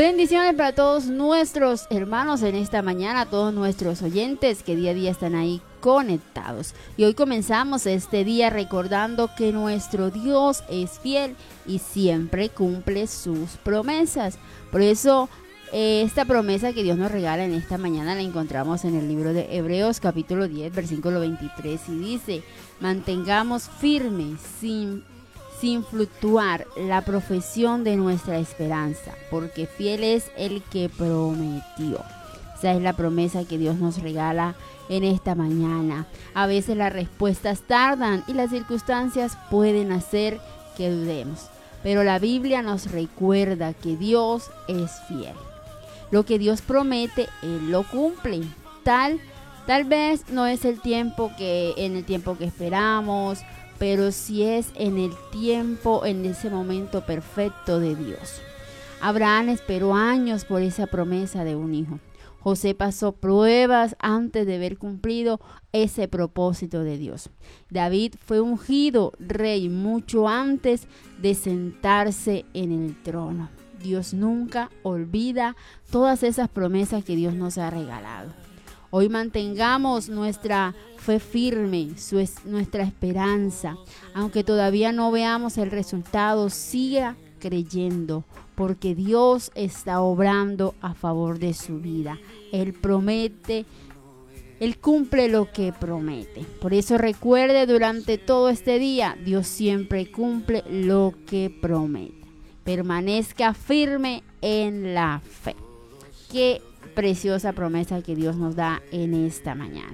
Bendiciones para todos nuestros hermanos en esta mañana, todos nuestros oyentes que día a día están ahí conectados. Y hoy comenzamos este día recordando que nuestro Dios es fiel y siempre cumple sus promesas. Por eso esta promesa que Dios nos regala en esta mañana la encontramos en el libro de Hebreos capítulo 10 versículo 23 y dice: mantengamos firme sin fluctuar la profesión de nuestra esperanza, porque fiel es el que prometió. Esa es la promesa que Dios nos regala en esta mañana. A veces las respuestas tardan y las circunstancias pueden hacer que dudemos, pero la Biblia nos recuerda que Dios es fiel. Lo que Dios promete, Él lo cumple. Tal vez no es en el tiempo que esperamos, pero sí es en el tiempo, en ese momento perfecto de Dios. Abraham esperó años por esa promesa de un hijo. José pasó pruebas antes de haber cumplido ese propósito de Dios. David fue ungido rey mucho antes de sentarse en el trono. Dios nunca olvida todas esas promesas que Dios nos ha regalado. Hoy mantengamos nuestra fe firme, nuestra esperanza. Aunque todavía no veamos el resultado, siga creyendo, porque Dios está obrando a favor de su vida. Él promete, Él cumple lo que promete. Por eso recuerde durante todo este día, Dios siempre cumple lo que promete. Permanezca firme en la fe. Qué preciosa promesa que Dios nos da en esta mañana.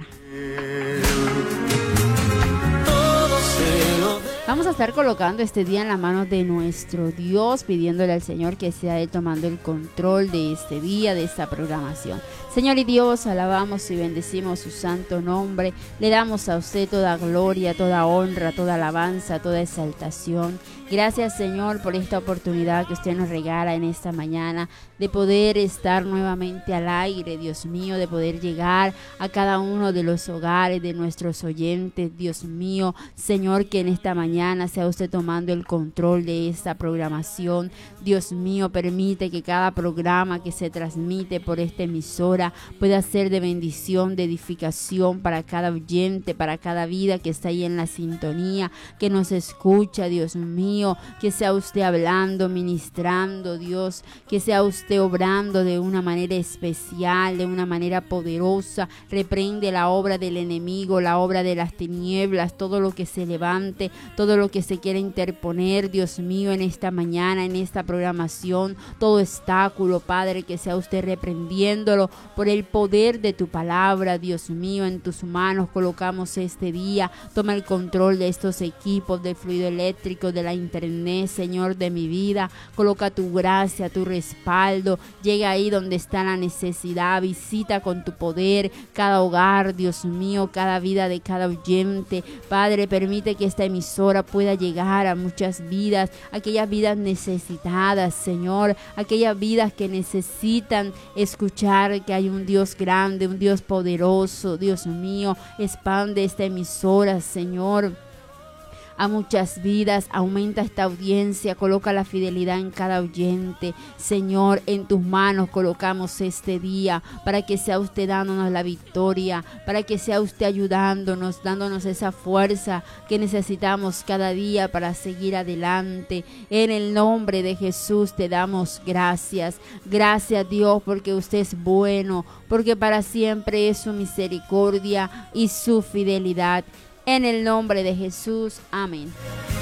Vamos a estar colocando este día en las manos de nuestro Dios, pidiéndole al Señor que sea Él tomando el control de este día, de esta programación. Señor y Dios, alabamos y bendecimos su santo nombre. Le damos a usted toda gloria, toda honra, toda alabanza, toda exaltación. Gracias, Señor, por esta oportunidad que usted nos regala en esta mañana de poder estar nuevamente al aire, Dios mío, de poder llegar a cada uno de los hogares de nuestros oyentes, Dios mío. Señor, que en esta mañana sea usted tomando el control de esta programación. Dios mío, permite que cada programa que se transmite por esta emisora pueda ser de bendición, de edificación para cada oyente, para cada vida que está ahí en la sintonía, que nos escucha, Dios mío, que sea usted hablando, ministrando, Dios, que sea usted obrando de una manera especial, de una manera poderosa. Reprende la obra del enemigo, la obra de las tinieblas, todo lo que se levante, todo lo que se quiera interponer, Dios mío, en esta mañana, en esta programación, todo obstáculo, Padre, que sea usted reprendiéndolo por el poder de tu palabra, Dios mío. En tus manos colocamos este día. Toma el control de estos equipos, del fluido eléctrico, de la internet, Señor, de mi vida. Coloca tu gracia, tu respaldo. Llega ahí donde está la necesidad. Visita con tu poder cada hogar, Dios mío, cada vida de cada oyente. Padre, permite que esta emisora pueda llegar a muchas vidas, aquellas vidas necesitadas, Señor, aquellas vidas que necesitan escuchar que hay un Dios grande, un Dios poderoso. Dios mío, expande esta emisora, Señor, a muchas vidas. Aumenta esta audiencia, coloca la fidelidad en cada oyente. Señor, en tus manos colocamos este día para que sea usted dándonos la victoria, para que sea usted ayudándonos, dándonos esa fuerza que necesitamos cada día para seguir adelante. En el nombre de Jesús te damos gracias. Gracias, Dios, porque usted es bueno, porque para siempre es su misericordia y su fidelidad. En el nombre de Jesús, amén.